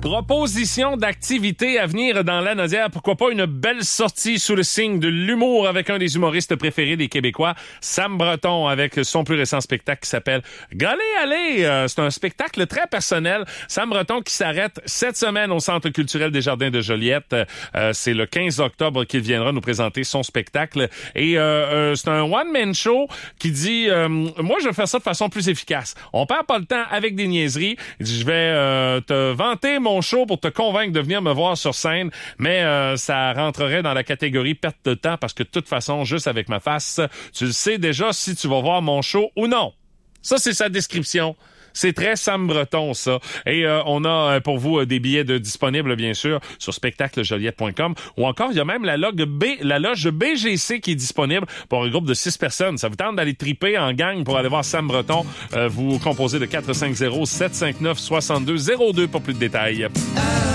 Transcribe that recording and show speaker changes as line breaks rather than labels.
Proposition d'activité à venir dans l'Anaudière. Pourquoi pas une belle sortie sous le signe de l'humour avec un des humoristes préférés des Québécois, Sam Breton, avec son plus récent spectacle qui s'appelle Gallez, allez! C'est un spectacle très personnel. Sam Breton qui s'arrête cette semaine au Centre culturel des Jardins de Joliette. C'est le 15 octobre qu'il viendra nous présenter son spectacle. Et c'est un one-man show qui dit moi, je vais faire ça de façon plus efficace. On perd pas le temps avec des niaiseries. Il dit, je vais te vanter mon show pour te convaincre de venir me voir sur scène, mais ça rentrerait dans la catégorie perte de temps parce que de toute façon, juste avec ma face, tu le sais déjà si tu vas voir mon show ou non. Ça, c'est sa description. C'est très Sam Breton, ça. Et on a pour vous des billets disponibles, bien sûr, sur spectaclejoliette.com. Ou encore, il y a même la loge BGC qui est disponible pour un groupe de 6 personnes. Ça vous tente d'aller triper en gang pour aller voir Sam Breton. Vous composez de 450-759-6202 pour plus de détails.